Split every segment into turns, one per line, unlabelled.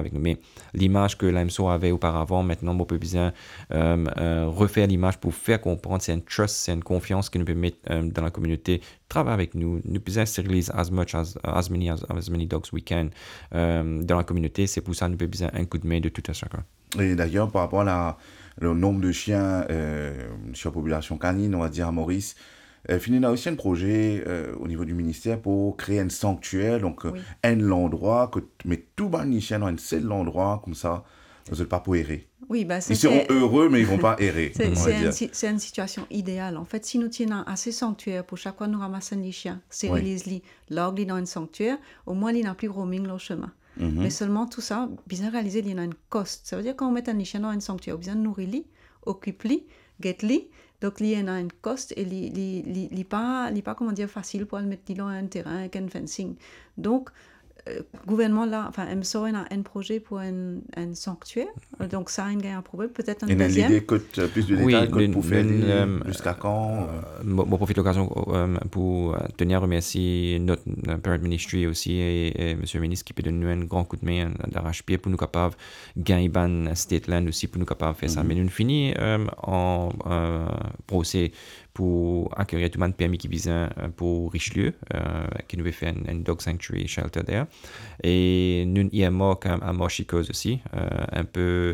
avec nous. Mais l'image que l'AMSO avait auparavant, maintenant, on peut bien refaire l'image pour faire comprendre, c'est un trust, c'est une confiance que nous pouvons mettre dans la communauté. Travaille avec nous, nous pouvons stériliser as many dogs we can dans la communauté. C'est pour ça que nous pouvons besoin un coup de main de tout à chacun.
Et d'ailleurs, par rapport au nombre de chiens sur la population canine, on va dire à Maurice, Finina a aussi un projet au niveau du ministère pour créer un sanctuaire, donc un endroit, mais tout les chiens dans un seul endroit, comme ça, ils ne sont pas pour errer.
Oui,
ils seront heureux, mais ils ne vont pas errer.
C'est une situation idéale. En fait, si nous tenons assez sanctuaire, pour chaque fois nous ramassons les chiens, stérilisons-les, log-les dans un sanctuaire, au moins, il n'y a plus roaming le chemin. Mais seulement tout ça, bien réalisé, il y a une coste. Ça veut dire qu'on met un chien dans un sanctuaire, bien nourrir-les, occuper-les, get-les. Donc, il y a une coste et il n'est pas, comment dire, facile pour le mettre dans un terrain avec un fencing. Donc, gouvernement là, enfin, MSO a un projet pour un sanctuaire. Donc, ça a un problème. Peut-être un deuxième.
L'idée coûte plus de détails pour faire jusqu'à quand
je profite de l'occasion pour tenir à remercier notre Parent Ministry aussi et Monsieur le ministre qui peut donner un grand coup de main d'arrache-pied pour nous capables de gagner ban State Land aussi pour nous capables de faire ça. Mais nous finissons en procès pour accueillir tout le monde permis qui vise pour Richelieu, qui nous veut faire un dog sanctuary shelter there. Et nous IMO à Moshikos aussi, un peu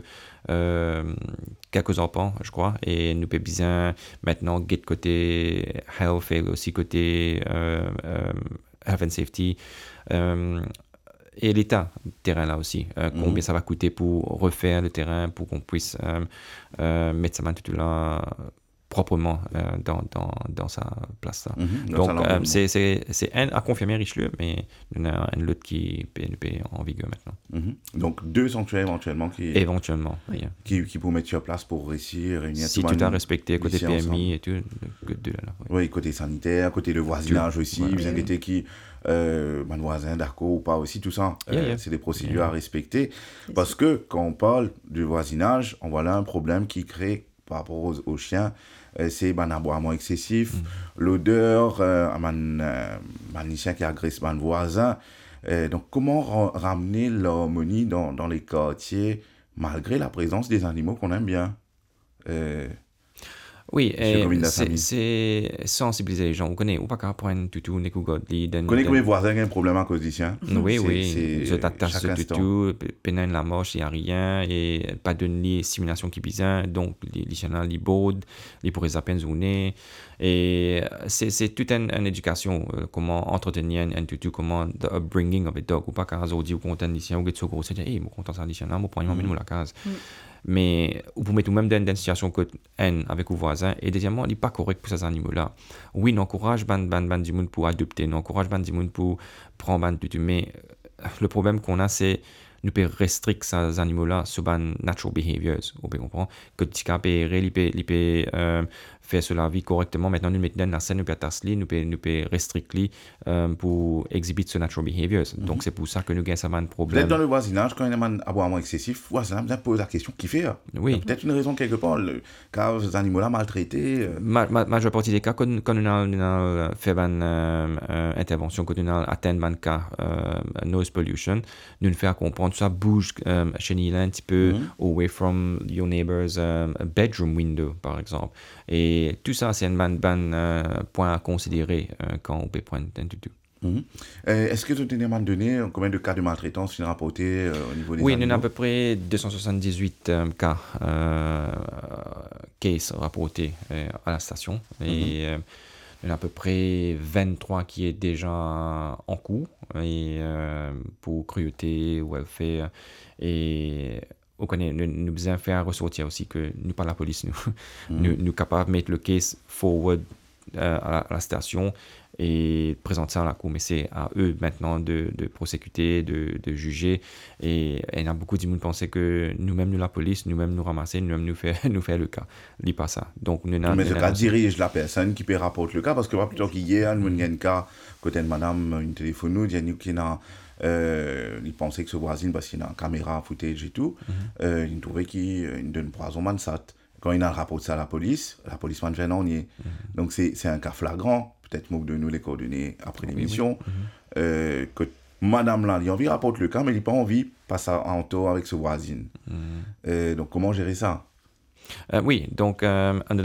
quelques enfants, je crois. Et nous pouvons bien maintenant get côté health et aussi côté health and safety. Et l'état du terrain là aussi, combien ça va coûter pour refaire le terrain, pour qu'on puisse mettre ça tout là proprement dans sa place là. Donc c'est un à confirmer Richelieu, mais il y en a un autre qui est en vigueur maintenant.
Donc 2 sanctuaires éventuellement qui pour mettre sur place pour réussir réunir
si tout a respecté côté PMI ensemble. Et tout de là.
Oui, côté sanitaire, côté le voisinage aussi, vous inquiétez qui mon voisin d'Arco ou pas aussi, tout ça, c'est des procédures à respecter. Parce que quand on parle du voisinage, on voit là un problème qui crée par rapport aux chiens, c'est un aboiement excessif, l'odeur, un chien qui agresse un voisin. Donc, comment ramener l'harmonie dans les quartiers malgré la présence des animaux qu'on aime bien
Oui, c'est sensibiliser les gens. On connaît, ou pas qu'à prendre toutou, les coups de
on connaît que mes voisins ont un problème à cause des chiens.
Oui, je t'attache ce toutou, pénal la moche, il n'y a rien, et pas de simulation qui bizarre, donc les chiens, les baudes, les pourraient à peine zooner. Et c'est toute une éducation, comment entretenir un toutou, comment the upbringing of a dog, ou pas qu'à dire ou content des chiens, ou que gros, c'est dire, hey, mon content ça des chiens, mon point, il la case. Mais vous mettez même dans une situation que avec vos voisins. Et deuxièmement, il n'est pas correct pour ces animaux-là. Oui, on encourage ban du monde pour adopter, on encourage ban du monde pour prendre ban du tout. Mais le problème qu'on a, c'est nous pouvons restreindre ces animaux-là sur ban natural behaviors. On peut comprendre que tu peux faire cela vie correctement. Maintenant, nous mettons dans la scène, nous pouvons restreindre pour exhibiter ce natural behaviors. Donc, c'est pour ça que nous avons ça un problème.
Peut-être dans le voisinage, quand il y a un aboiement excessif, voisin bien pose la question qui fait.
Oui.
Il y a peut-être une raison quelque part, car ces animaux-là maltraités.
Majeure partie des cas, quand on a fait une intervention, quand on a atteint un cas noise pollution, nous faisons comprendre ça bouge chez nous un petit peu away from your neighbor's bedroom window, par exemple. Et tout ça, c'est un point à considérer quand on peut prendre un toutou.
Est-ce que tu as donné combien de cas de maltraitance sont rapportés au niveau des animaux?
Oui, il y a à peu près 278 cas cases rapportés à la station. Et il y en a à peu près 23 qui est déjà en cours et pour cruauté, welfare. Et on connaît, nous besoin faire ressortir aussi que nous, pas la police, nous capables de mettre le case forward à la station et présenter ça à la cour. Mais c'est à eux maintenant de prosécuter, de juger. Et il y a beaucoup de gens qui pensaient que nous-mêmes, nous la police, nous-mêmes nous ramasser, nous-mêmes nous faire le cas. Lis pas ça. Donc,
mais ce cas dirige la personne qui peut rapporter le cas parce que plutôt qu'hier, nous avons un cas, côté de madame, une téléphone, nous, il y a qui n'a il pensait que ce voisin, parce qu'il a une caméra, footage et tout, il trouvait qu'il donne poison mansat. Quand il a rapporté ça à la police m'a fait non, donc c'est un cas flagrant. Peut-être moque de nous les coordonnées après l'émission. Que madame là, il a envie de rapporter le cas, mais il n'a pas envie de passer en tort avec ce voisin. Donc, comment gérer ça?
Oui, donc